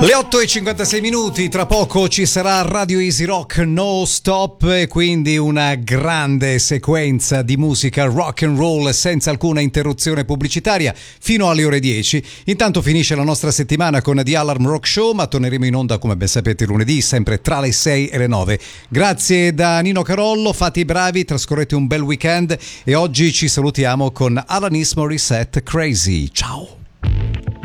Le 8:56, tra poco ci sarà Radio Easy Rock No Stop e quindi una grande sequenza di musica rock and roll senza alcuna interruzione pubblicitaria fino alle ore 10. Intanto finisce la nostra settimana con The Alarm Rock Show, ma torneremo in onda come ben sapete lunedì, sempre tra le 6 e le 9. Grazie da Nino Carollo, fate i bravi, trascorrete un bel weekend e oggi ci salutiamo con Alanis Morissette Crazy. Ciao!